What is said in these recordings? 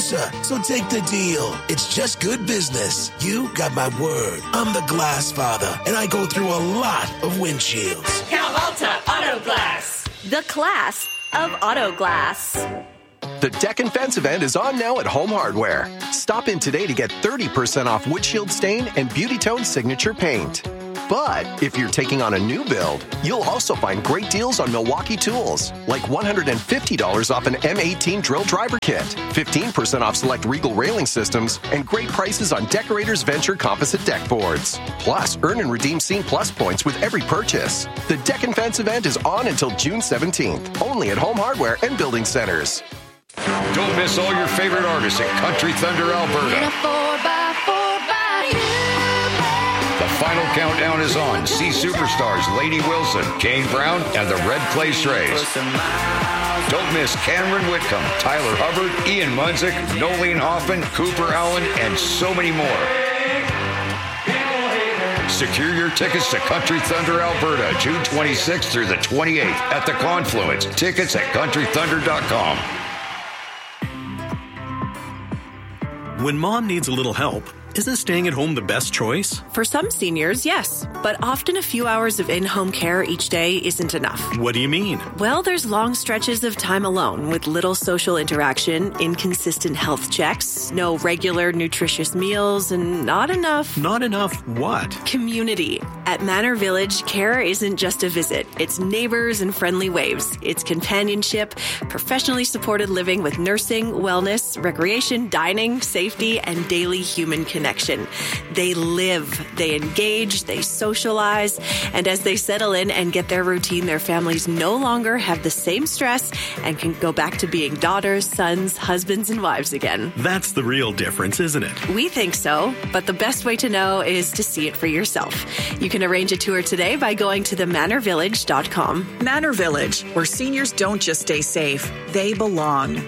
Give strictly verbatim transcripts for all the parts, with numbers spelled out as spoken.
closer, so take the deal. It's just good business. You got my word. I'm the glass father, and I go through a lot of windshields. Cal Alta Auto Glass. The class of auto glass. The Deck and Fence event is on now at Home Hardware. Stop in today to get thirty percent off windshield stain and Beauty Tone signature paint. But if you're taking on a new build, you'll also find great deals on Milwaukee tools, like one hundred fifty dollars off an M eighteen drill driver kit, fifteen percent off select Regal railing systems, and great prices on Decorators Venture composite deck boards. Plus, earn and redeem Scene Plus points with every purchase. The Deck and Fence event is on until June seventeenth, only at Home Hardware and Building Centers. Don't miss all your favorite artists at Country Thunder, Alberta. The final countdown is on. See superstars Lady Wilson, Kane Brown, and the Red Clay Strays. Don't miss Cameron Whitcomb, Tyler Hubbard, Ian Munzik, Nolene Hoffman, Cooper Allen, and so many more. Secure your tickets to Country Thunder, Alberta, June twenty-sixth through the twenty-eighth at the Confluence. Tickets at country thunder dot com. When mom needs a little help, isn't staying at home the best choice? For some seniors, yes. But often a few hours of in-home care each day isn't enough. What do you mean? Well, there's long stretches of time alone with little social interaction, inconsistent health checks, no regular nutritious meals, and not enough... Not enough what? Community. At Manor Village, care isn't just a visit. It's neighbors and friendly waves. It's companionship, professionally supported living with nursing, wellness, recreation, dining, safety, and daily human connection. Connection. They live, they engage, they socialize, and as they settle in and get their routine, their families no longer have the same stress and can go back to being daughters, sons, husbands, and wives again. That's the real difference, isn't it? We think so, but the best way to know is to see it for yourself. You can arrange a tour today by going to the manor village dot com. Manor Village, where seniors don't just stay safe, they belong.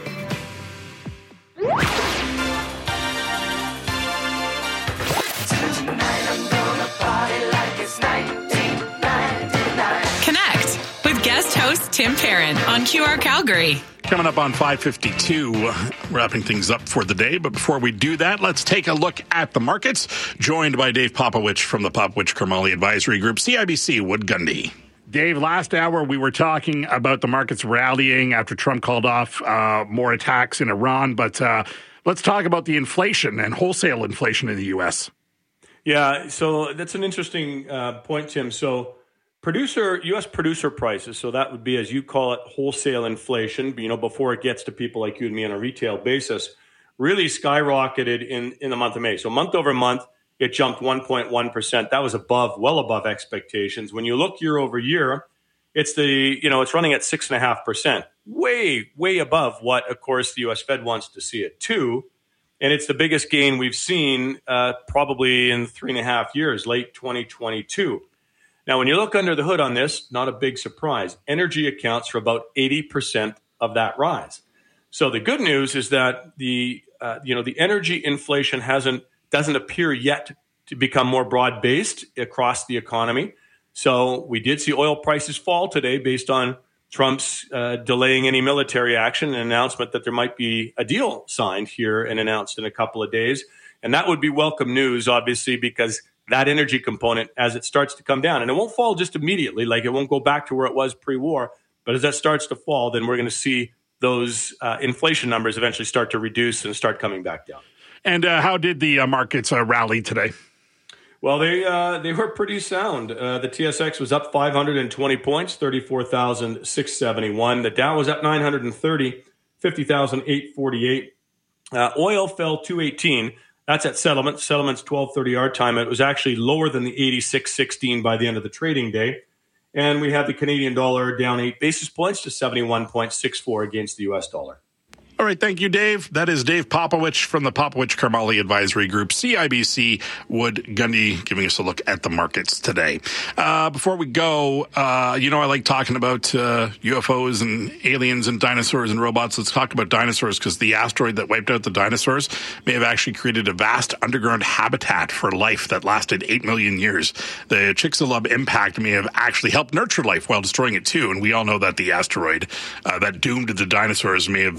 Connect with guest host Tim Perrin on Q R Calgary. Coming up on five fifty-two, wrapping things up for the day. But before we do that, let's take a look at the markets. Joined by Dave Popowich from the Popowich Karmali Advisory Group, C I B C Wood Gundy. Dave, last hour we were talking about the markets rallying after Trump called off uh, more attacks in Iran. But uh, let's talk about the inflation and wholesale inflation in the U S. Yeah, so that's an interesting uh, point, Tim. So producer, U S producer prices, so that would be, as you call it, wholesale inflation, you know, before it gets to people like you and me on a retail basis, really skyrocketed in, in the month of May. So month over month, it jumped one point one percent. That was above, well above expectations. When you look year over year, it's the, you know, it's running at six point five percent, way, way above what, of course, the U S Fed wants to see it to. And it's the biggest gain we've seen uh, probably in three and a half years, late twenty twenty-two. Now, when you look under the hood on this, not a big surprise. Energy accounts for about eighty percent of that rise. So the good news is that the uh, you know the energy inflation hasn't doesn't appear yet to become more broad-based across the economy. So we did see oil prices fall today based on Trump's uh, delaying any military action, an announcement that there might be a deal signed here and announced in a couple of days. And that would be welcome news, obviously, because that energy component, as it starts to come down, and it won't fall just immediately, like it won't go back to where it was pre-war, but as that starts to fall, then we're going to see those uh, inflation numbers eventually start to reduce and start coming back down. And uh, how did the uh, markets uh, rally today? Well, they uh, they were pretty sound. Uh, the T S X was up five hundred twenty points, thirty-four thousand six hundred seventy-one. The Dow was up nine hundred thirty, fifty thousand eight hundred forty-eight. Uh, oil fell two eighteen. That's at settlement. Settlement's twelve thirty our time. It was actually lower than the eighty-six sixteen by the end of the trading day. And we had the Canadian dollar down eight basis points to seventy-one point six four against the U S dollar. All right, thank you, Dave. That is Dave Popowich from the Popowich Karmali Advisory Group, C I B C Wood Gundy, giving us a look at the markets today. Uh, before we go, uh, you know I like talking about uh, U F Os and aliens and dinosaurs and robots. Let's talk about dinosaurs, because the asteroid that wiped out the dinosaurs may have actually created a vast underground habitat for life that lasted eight million years. The Chicxulub impact may have actually helped nurture life while destroying it too, and we all know that the asteroid uh, that doomed the dinosaurs may have... Uh,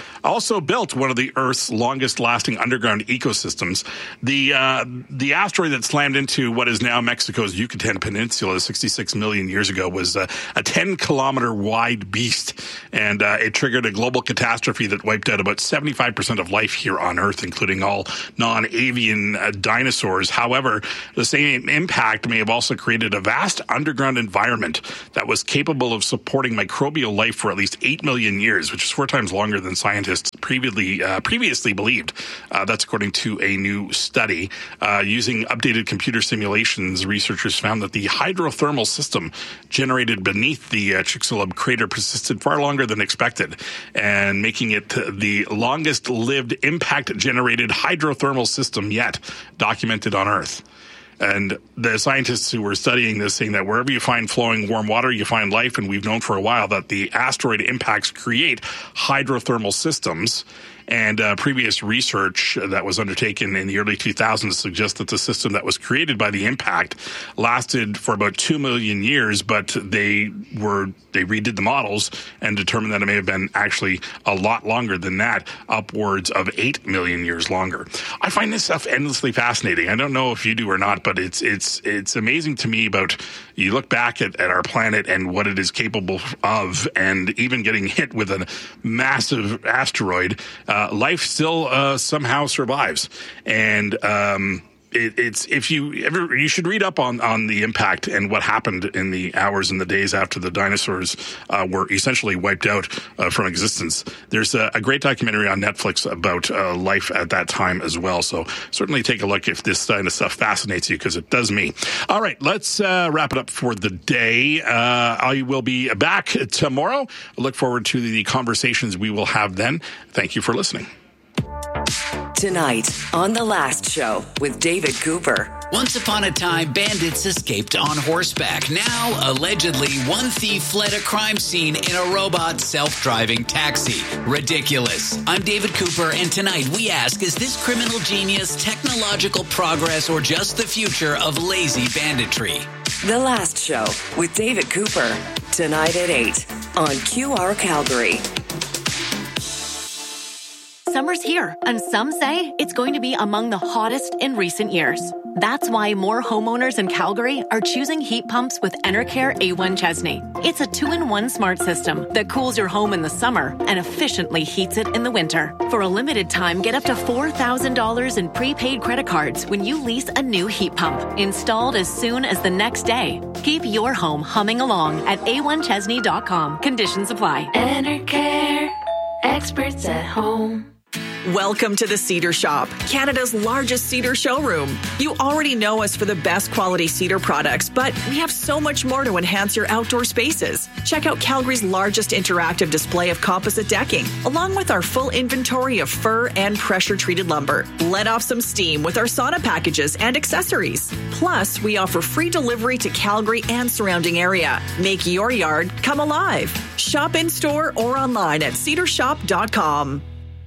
also built one of the Earth's longest-lasting underground ecosystems. The uh, the asteroid that slammed into what is now Mexico's Yucatan Peninsula sixty-six million years ago was uh, a ten-kilometer wide beast, and uh, it triggered a global catastrophe that wiped out about seventy-five percent of life here on Earth, including all non-avian uh, dinosaurs. However, the same impact may have also created a vast underground environment that was capable of supporting microbial life for at least eight million years, which is four times longer than scientists previously uh, previously believed. Uh, that's according to a new study. Uh, using updated computer simulations, researchers found that the hydrothermal system generated beneath the uh, Chicxulub crater persisted far longer than expected, and making it the longest-lived impact-generated hydrothermal system yet documented on Earth. And the scientists who were studying this saying that wherever you find flowing warm water, you find life. And we've known for a while that the asteroid impacts create hydrothermal systems. And uh, previous research that was undertaken in the early two thousands suggests that the system that was created by the impact lasted for about two million years, but they were they redid the models and determined that it may have been actually a lot longer than that, upwards of eight million years longer. I find this stuff endlessly fascinating. I don't know if you do or not, but it's it's it's amazing to me about, you look back at, at our planet and what it is capable of, and even getting hit with a massive asteroid, uh, life still uh, somehow survives. And um, it, it's if you ever you should read up on on the impact and what happened in the hours and the days after the dinosaurs uh, were essentially wiped out uh, from existence. There's a, a great documentary on Netflix about uh, life at that time as well. So certainly take a look if this kind of stuff fascinates you, because it does me. All right, let's uh, wrap it up for the day. Uh, I will be back tomorrow. I look forward to the conversations we will have then. Thank you for listening. Tonight on The Last Show with David Cooper. Once upon a time, bandits escaped on horseback. Now, allegedly, one thief fled a crime scene in a robot self-driving taxi. Ridiculous. I'm David Cooper, and tonight we ask, is this criminal genius technological progress or just the future of lazy banditry? The Last Show with David Cooper. Tonight at eight on Q R Calgary. Summer's here, and some say it's going to be among the hottest in recent years. That's why more homeowners in Calgary are choosing heat pumps with Enercare A one Chesney. It's a two-in-one smart system that cools your home in the summer and efficiently heats it in the winter. For a limited time, get up to four thousand dollars in prepaid credit cards when you lease a new heat pump, installed as soon as the next day. Keep your home humming along at A one Chesney dot com. Conditions apply. Enercare, experts at home. Welcome to the Cedar Shop, Canada's largest cedar showroom. You already know us for the best quality cedar products, but we have so much more to enhance your outdoor spaces. Check out Calgary's largest interactive display of composite decking, along with our full inventory of fir and pressure-treated lumber. Let off some steam with our sauna packages and accessories. Plus, we offer free delivery to Calgary and surrounding area. Make your yard come alive. Shop in-store or online at cedar shop dot com.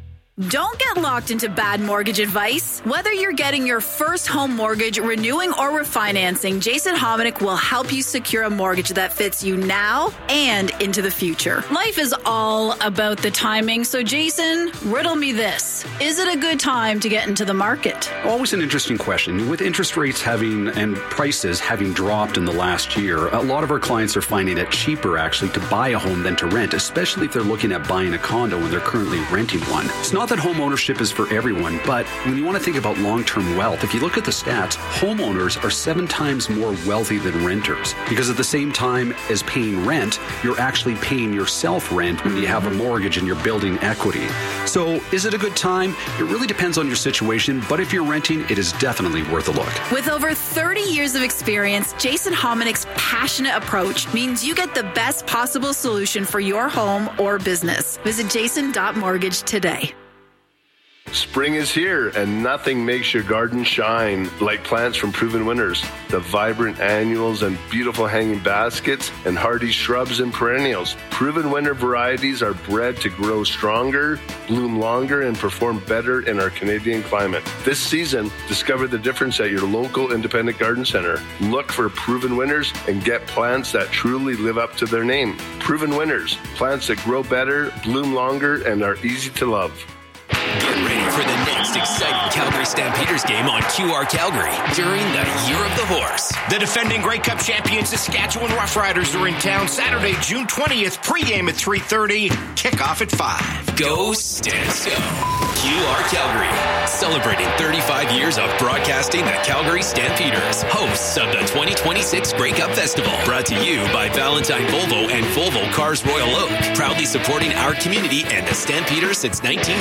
Don't get locked into bad mortgage advice. Whether you're getting your first home mortgage, renewing, or refinancing, Jason Hominick will help you secure a mortgage that fits you now and into the future. Life is all about the timing. So, Jason, riddle me this. Is it a good time to get into the market? Always an interesting question. With interest rates having and prices having dropped in the last year, a lot of our clients are finding it cheaper actually to buy a home than to rent, especially if they're looking at buying a condo when they're currently renting one. It's not that home ownership is for everyone, but when you want to think about long-term wealth, if you look at the stats, homeowners are seven times more wealthy than renters, because at the same time as paying rent, you're actually paying yourself rent when you have a mortgage and you're building equity. So is it a good time? It really depends on your situation, but if you're renting, it is definitely worth a look. With over thirty years of experience, Jason Hominick's passionate approach means you get the best possible solution for your home or business. Visit jason dot mortgage today. Spring is here, and nothing makes your garden shine like plants from Proven Winners. The vibrant annuals and beautiful hanging baskets and hardy shrubs and perennials. Proven Winner varieties are bred to grow stronger, bloom longer, and perform better in our Canadian climate. This season, discover the difference at your local independent garden center. Look for Proven Winners and get plants that truly live up to their name. Proven Winners, plants that grow better, bloom longer, and are easy to love. Get ready for the next exciting Calgary Stampeders game on Q R Calgary during the Year of the Horse. The defending Grey Cup champions Saskatchewan Roughriders are in town Saturday, June twentieth. Pregame at three thirty. Kickoff at five. Go Stamps Go. Q R Calgary, celebrating thirty-five years of broadcasting the Calgary Stampeders, hosts of the twenty twenty-six Grey Cup Festival. Brought to you by Valentine Volvo and Volvo Cars Royal Oak. Proudly supporting our community and the Stampeders since nineteen